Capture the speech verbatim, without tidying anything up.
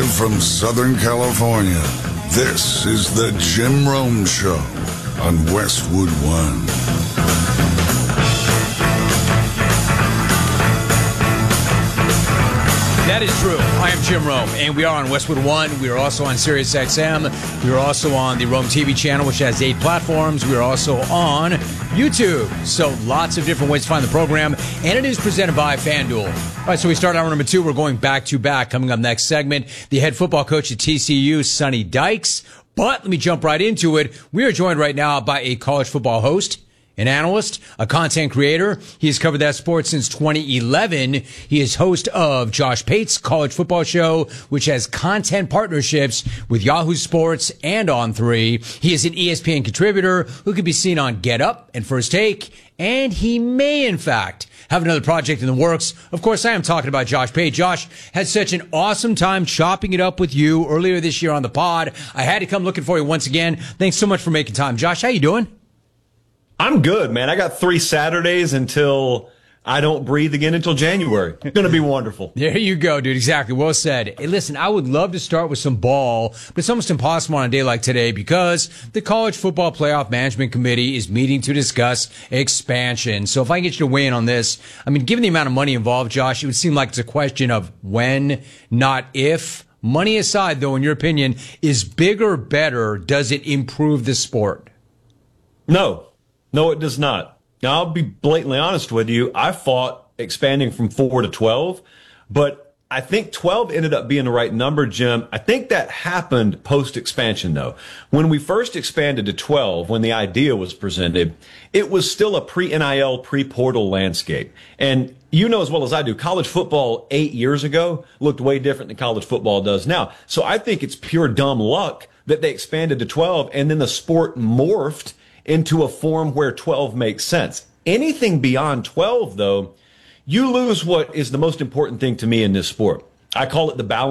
Live from Southern California, this is the Jim Rome Show on Westwood One. That is true. I am Jim Rome, and we are on Westwood One. We are also on Sirius X M. We are also on the Rome T V channel, which has eight platforms. We are also on YouTube. So lots of different ways to find the program, and it is presented by FanDuel. All right, so we start hour number two. We're going back to back. Coming up next segment, the head football coach at T C U, Sonny Dykes. But let me jump right into it. We are joined right now by a college football host, an analyst, a content creator. He has covered that sport since twenty eleven. He is host of Josh Pate's College Football Show, which has content partnerships with Yahoo Sports and On three. He is an E S P N contributor who can be seen on Get Up and First Take, and he may, in fact, have another project in the works. Of course, I am talking about Josh Pate. Josh had such an awesome time chopping it up with you earlier this year on the pod. I had to come looking for you once again. Thanks so much for making time. Josh, how you doing? I'm good, man. I got three Saturdays until I don't breathe again until January. It's going to be wonderful. There you go, dude. Exactly. Well said. Hey, listen, I would love to start with some ball, but it's almost impossible on a day like today because the College Football Playoff Management Committee is meeting to discuss expansion. So if I can get you to weigh in on this, I mean, given the amount of money involved, Josh, it would seem like it's a question of when, not if. Money aside, though, in your opinion, is bigger better? Does it improve the sport? No. No, it does not. Now, I'll be blatantly honest with you. I fought expanding from four to twelve, but I think twelve ended up being the right number, Jim. I think that happened post-expansion, though. When we first expanded to twelve, when the idea was presented, it was still a pre-N I L, pre-portal landscape. And you know as well as I do, college football eight years ago looked way different than college football does now. So I think it's pure dumb luck that they expanded to twelve, and then the sport morphed into a form where twelve makes sense. Anything beyond twelve, though, you lose what is the most important thing to me in this sport. I call it the balance.